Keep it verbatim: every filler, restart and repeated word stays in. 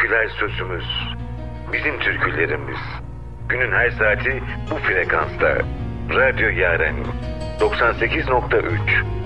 türküler sözümüz. Bizim türkülerimiz. Günün her saati bu frekansta. Radyo Yaren doksan sekiz nokta üç.